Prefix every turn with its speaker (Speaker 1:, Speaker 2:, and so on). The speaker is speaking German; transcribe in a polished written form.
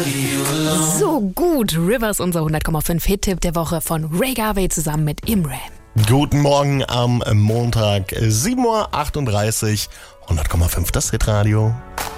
Speaker 1: So gut, Rivers, unser 100,5 Hit-Tipp der Woche von Ray Garvey zusammen mit Imran.
Speaker 2: Guten Morgen am Montag, 7.38 Uhr, 100,5 das Hitradio.